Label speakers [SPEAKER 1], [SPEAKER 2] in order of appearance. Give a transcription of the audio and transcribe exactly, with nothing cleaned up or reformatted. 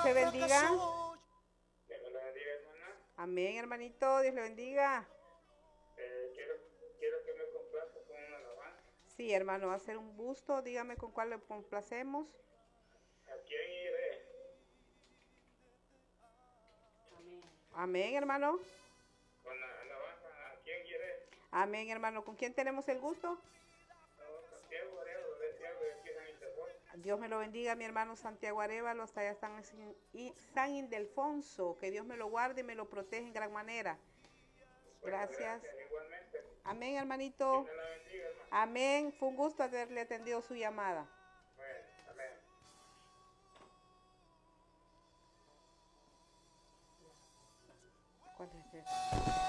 [SPEAKER 1] le bendiga.
[SPEAKER 2] Dios me lo bendiga, hermana.
[SPEAKER 1] Amén, hermanito. Dios le bendiga.
[SPEAKER 2] Eh, quiero, quiero que me complazca con una alabanza.
[SPEAKER 1] Sí, hermano, va a ser un gusto. Dígame con cuál le complacemos.
[SPEAKER 2] ¿A quién iré?
[SPEAKER 1] Amén, hermano.
[SPEAKER 2] Con la alabanza, ¿a quién iré?
[SPEAKER 1] Amén, hermano. ¿Con quién tenemos el gusto?
[SPEAKER 2] No, Santiago Arevalo, deseado de aquí San Ildefonso.
[SPEAKER 1] Dios me lo bendiga, mi hermano Santiago Arevalo, hasta allá están en San Ildefonso. Que Dios me lo guarde y me lo protege en gran manera.
[SPEAKER 2] Bueno,
[SPEAKER 1] Gracias.
[SPEAKER 2] gracias, igualmente.
[SPEAKER 1] Amén,
[SPEAKER 2] Dios
[SPEAKER 1] hermanito.
[SPEAKER 2] me la bendiga, hermano.
[SPEAKER 1] Amén. Fue un gusto haberle atendido su llamada.
[SPEAKER 2] Bueno, amén.
[SPEAKER 1] ¿Cuál es ese?